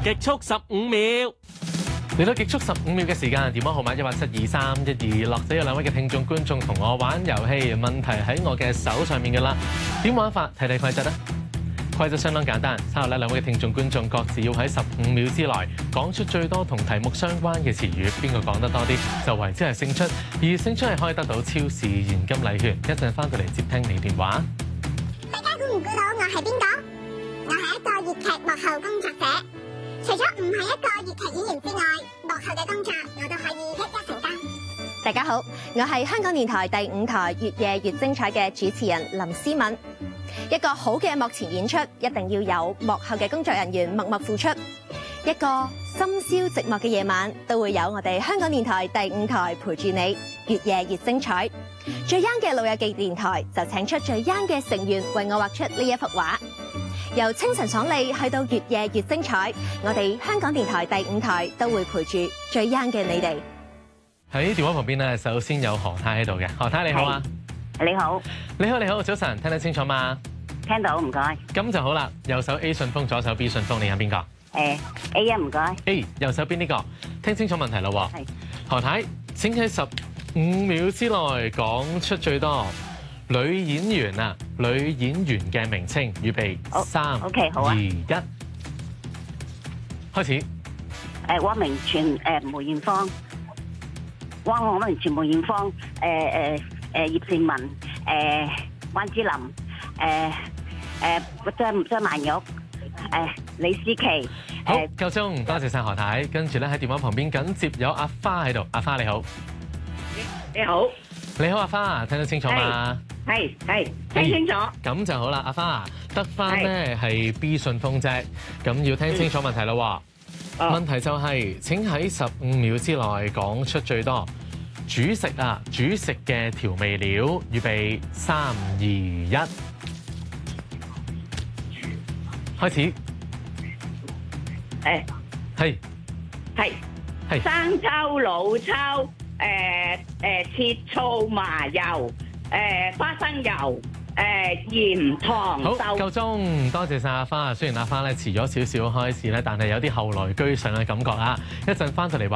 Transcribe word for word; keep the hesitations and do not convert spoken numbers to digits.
極速十五秒，嚟到極速十五秒嘅時間，電話號碼一八七二三一二，落咗有兩位嘅聽眾觀眾同我玩遊戲，問題喺我嘅手上面㗎啦。點玩法？睇睇規則啦。規則相當簡單，之後咧兩位嘅聽眾觀眾各自要喺十五秒之內講出最多同題目相關嘅詞語，邊個講得多啲就為之係勝出，而勝出係可以得到超市現金禮券。一陣翻到嚟接聽你電話。 大家估唔估到我係邊個？我係一個粵劇幕後工作者，除咗唔係一個粵劇演員之外，幕後嘅工作我都可以一一承擔。 大家好，我係香港電台第五台越夜越精彩嘅主持人林思敏。一個好嘅幕前演出，一定要有幕後嘅工作人員默默付出。一個深宵寂寞嘅夜晚，都會有我哋香港電台第五台陪住你，越夜越精彩。最 young 嘅老友記電台就請出最 young 嘅成員為我畫出呢一幅畫。由清晨爽利去到越夜越精彩，我哋香港電台第五台都會陪住最 young 嘅你哋。 喺電話旁邊咧，首先有何太喺度嘅。何太你好啊！ 你好， 你好，你好，早晨，聽得清楚嗎？ 聽到，唔該。 咁就好啦。右手 A 信封，左手 B 信封，你揀邊個？ 誒 A 一唔該。 A 右手邊呢個，聽清楚問題咯喎。 係。 何太請喺十五秒之內講出最多女演員啊，女演員嘅名稱。預備三、 OK 好啊。 二、一，開始。 誒汪明荃、誒梅艷芳、汪汪明荃、梅艷芳、誒誒誒葉倩文、誒關之琳、誒誒張張曼玉、誒李思琪。 好，夠鐘，多謝晒何太。跟住咧喺電話旁邊緊接有阿花喺度，阿花你好。 你好， 你好阿花，聽得清楚嗎？ 係係聽清楚。 咁就好啦，阿花得翻咧係 B 信封啫，咁要聽清楚問題啦喎。問題就係請喺十五秒之內講出最多主食啊，主食嘅調味料。預備三二一，開始。 誒係係係生抽、老抽、誒誒切醋、麻油、誒花生油、誒鹽、糖、 好， 豆。 夠鐘，多謝晒阿花。雖然阿花咧遲咗少少開始咧，但係有啲後來居上嘅感覺啊！一陣翻到嚟話。